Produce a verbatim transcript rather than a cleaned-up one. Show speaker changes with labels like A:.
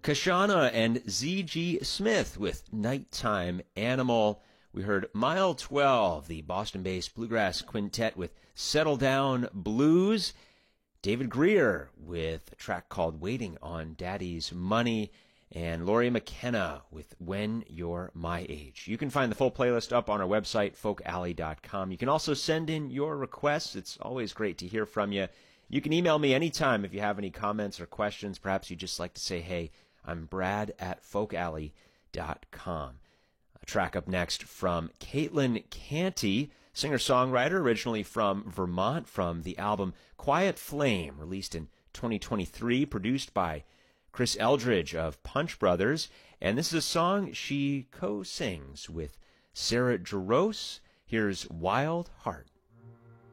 A: Kashana and Z G Smith with Nighttime Animal. We heard Mile twelve, the Boston-based bluegrass quintet with Settle Down Blues. David Greer with a track called Waiting on Daddy's Money. And Laurie McKenna with When You're My Age. You can find the full playlist up on our website, folk alley dot com. You can also send in your requests. It's always great to hear from you. You can email me anytime if you have any comments or questions. Perhaps you'd just like to say, hey, I'm Brad at folk alley dot com. A track up next from Caitlin Canty, singer-songwriter originally from Vermont, from the album Quiet Flame, released in twenty twenty-three, produced by Chris Eldridge of Punch Brothers. And this is a song she co-sings with Sarah Jarosz. Here's Wild Heart.